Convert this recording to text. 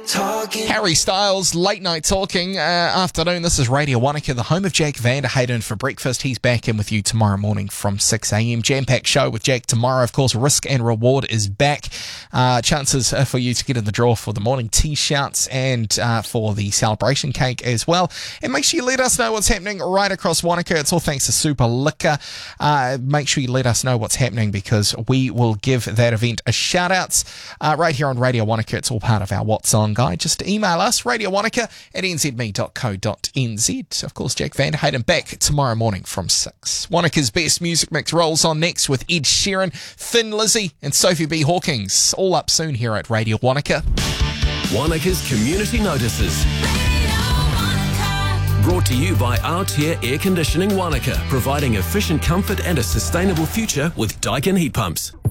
Harry Styles, Late Night Talking. Afternoon, this is Radio Wanaka, the home of Jack Vanderheyden for breakfast. He's back in with you tomorrow morning from 6 a.m. Jam-packed show with Jack tomorrow. Of course, Risk and Reward is back. Chances for you to get in the draw for the morning T-shirts and for the celebration cake as well. And make sure you let us know what's happening right across Wanaka. It's all thanks to Super Liquor. Make sure you let us know what's happening because we will give that event a shout-outs right here on Radio Wanaka. It's all part of our What's On guide. Just email us, radiowanaka@nzme.co.nz. Of course, Jack Vanderheyden back tomorrow morning from 6. Wanaka's best music mix rolls on next with Ed Sheeran, Thin Lizzy and Sophie B. Hawkins. All up soon here at Radio Wanaka. Wanaka's Community Notices. Brought to you by Aotea Air Conditioning Wanaka, providing efficient comfort and a sustainable future with Daikin heat pumps.